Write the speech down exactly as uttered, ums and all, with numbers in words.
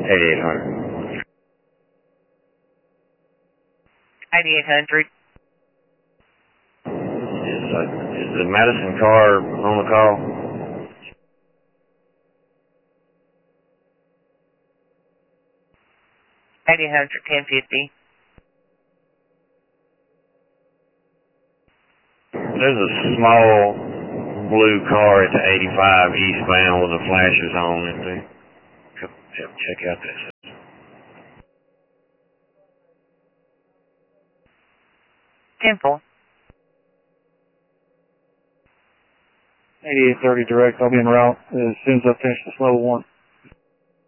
eighty-eight hundred. eighty-eight hundred. Is, uh, is the Madison car on the call? eighty-eight hundred, ten fifty. There's a small blue car at the eighty-five eastbound with the flashers on it. Check out this. Temple. eighty-eight thirty direct. I'll be en route as soon as I finish this level one.